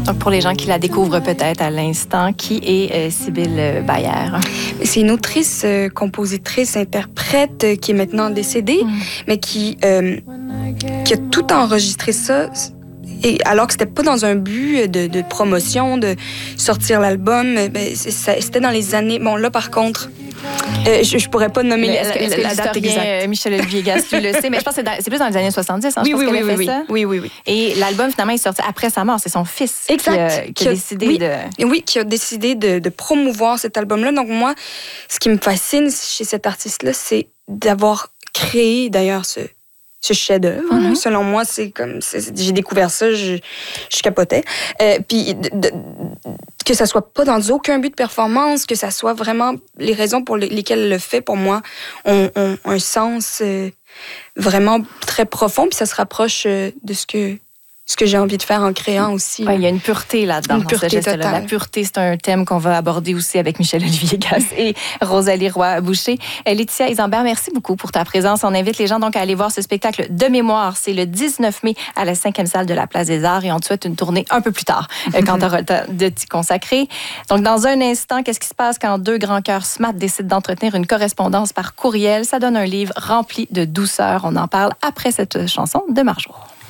Donc, pour les gens qui la découvrent peut-être à l'instant, qui est Sybille Bayer? C'est une autrice, compositrice, interprète qui est maintenant décédée, mais qui a tout enregistré ça. Et alors que c'était pas dans un but de promotion, de sortir l'album, c'était dans les années... Bon, là, par contre, je pourrais pas nommer la date exacte. Michel-Olivier Gastu le sait, mais je pense que c'est plus dans les années 70. Hein, Oui. Et l'album, finalement, est sorti après sa mort. C'est son fils qui a décidé de... Oui, qui a décidé de promouvoir cet album-là. Donc moi, ce qui me fascine chez cet artiste-là, c'est d'avoir créé, d'ailleurs, ce chef-d'œuvre. Selon moi, j'ai découvert ça, je capotais. Puis que ça soit pas dans aucun but de performance, que ça soit vraiment les raisons pour lesquelles elle le fait, pour moi, ont un sens vraiment très profond. Puis ça se rapproche de ce que j'ai envie de faire en créant aussi. Ouais, il y a une pureté là-dedans. Une pureté totale. La pureté, c'est un thème qu'on va aborder aussi avec Michel-Olivier Gass et Rosalie Roy-Boucher. Laetitia Isambert, merci beaucoup pour ta présence. On invite les gens donc à aller voir ce spectacle de mémoire. C'est le 19 mai à la 5e salle de la Place des Arts et on te souhaite une tournée un peu plus tard quand tu auras le temps de t'y consacrer. Donc, dans un instant, qu'est-ce qui se passe quand deux grands cœurs SMAT décident d'entretenir une correspondance par courriel? Ça donne un livre rempli de douceur. On en parle après cette chanson de Marjo.